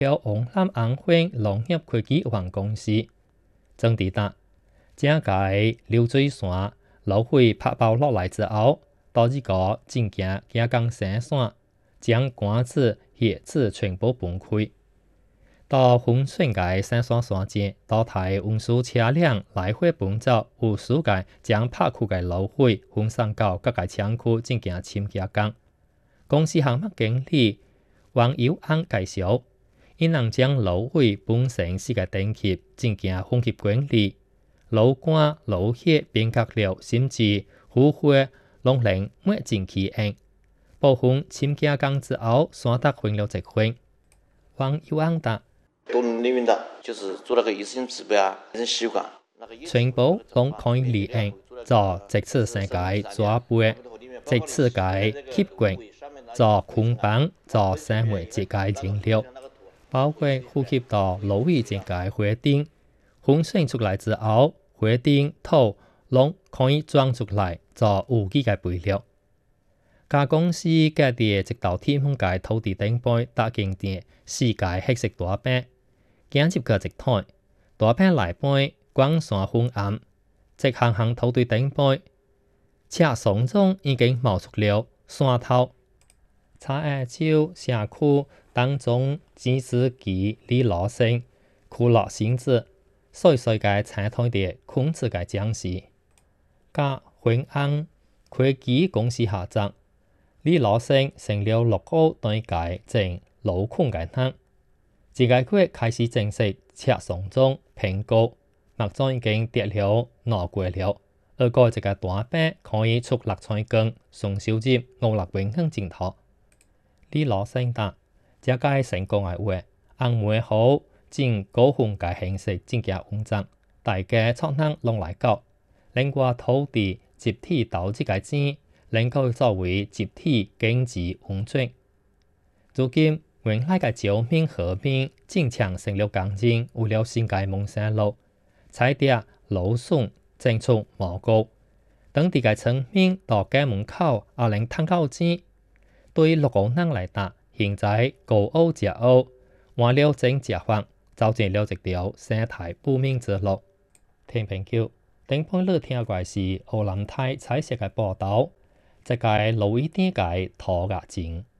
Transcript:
了往南安县农业科技有限公司，曾地达正解流水线漏水拍爆落来之后，到这个正行港生线，将管子、叶子全部分开。到分线界生线线前，多台运输车辆来回奔走，有时界将拍开嘅漏水分散到各个厂区正行深加港。公司项目经理王友安介绍，因能将漏水分成4个等级，正行分级管理。漏管、漏血、变革了，甚至腐坏，拢能每进其用。部分深加工之后，山达分了1分。王友安答： 都利用的，就是做那个一次性指标啊，变成习惯。 全部拢可以利用，做即次世界抓背，即次界吸管，做捆绑，做生活节界燃料，包括呼吸到漏水节界火顶，分选出来之后，火顶土拢可以装出来做有机嘅肥料。甲公司家己一道天空界土地顶背搭建的4界黑色大板，行入去一台，大板内背光线昏暗，一行行土地顶背，车上中已经冒出了山头。茶叶洲社区当中指示其李老生苦乐性质，细细嘅青苔地控制嘅僵尸，甲惠安科技公司合作。李老生成了6个对界正路控嘅人，这个月开始正式车上中评估，目前已经跌了2过了，而个一个大板可以出6寸光，顺收入56元向净土。李老生答：这个成功嘅话，红梅好正高峰嘅形式正行运作，大家创能拢来搞，另外土地集体投资嘅钱，能够作为集体经济运作。如今原来嘅招聘合并正常成了工人，为了新界蒙山路，采地劳损争取毛高，当地嘅村民到家门口也能赚到钱。对6个人来答，现在高傲食傲，换了种食法，走进了一条生态不明之路。听朋友，顶半日听过是湖南台彩色嘅报道，这个路一点嘅土牙前。